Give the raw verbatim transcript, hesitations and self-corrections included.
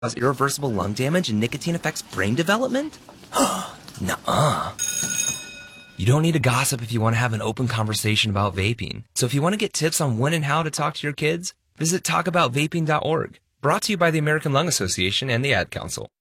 cause irreversible lung damage and nicotine affects brain development? Nuh-uh. You don't need to gossip if you want to have an open conversation about vaping. So if you want to get tips on when and how to talk to your kids, visit talk about vaping dot org. Brought to you by the American Lung Association and the Ad Council.